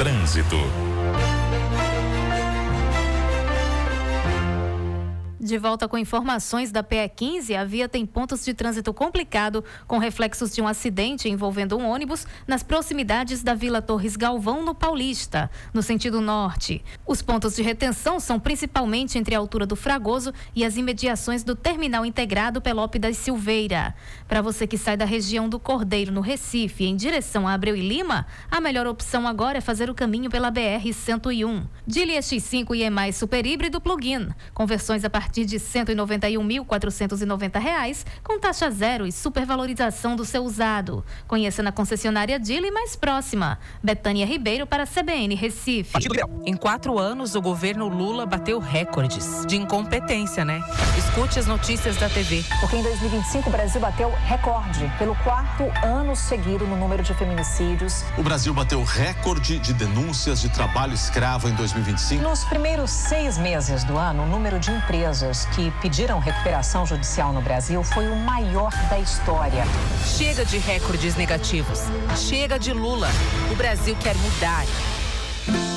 Trânsito. De volta com informações da PE15, a via tem pontos de trânsito complicado, com reflexos de um acidente envolvendo um ônibus nas proximidades da Vila Torres Galvão, no Paulista, no sentido norte. Os pontos de retenção são principalmente entre a altura do Fragoso e as imediações do Terminal Integrado Pelópidas Silveira. Para você que sai da região do Cordeiro, no Recife, em direção a Abreu e Lima, a melhor opção agora é fazer o caminho pela BR-101. Geely X5 e Super Híbrido Plug-in, conversões a partir de R$ 191.490, com taxa zero e supervalorização do seu usado. Conheça na concessionária Geely mais próxima. Betânia Ribeiro para a CBN Recife. Em 4 anos, o governo Lula bateu recordes de incompetência, né? Escute as notícias da TV. Porque em 2025 o Brasil bateu recorde pelo 4º ano seguido no número de feminicídios. O Brasil bateu recorde de denúncias de trabalho escravo em 2025. Nos primeiros 6 meses do ano, o número de empresas que pediram recuperação judicial no Brasil foi o maior da história. Chega de recordes negativos. Chega de Lula. O Brasil quer mudar.